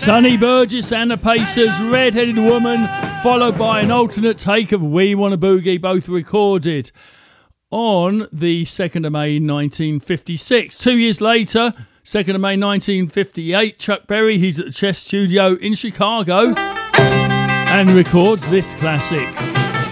Sonny Burgess and the Pacers, Red-Headed Woman, followed by an alternate take of We Wanna Boogie, both recorded on the 2nd of May 1956. 2 years later, 2nd of May 1958, Chuck Berry, he's at the Chess Studio in Chicago and records this classic.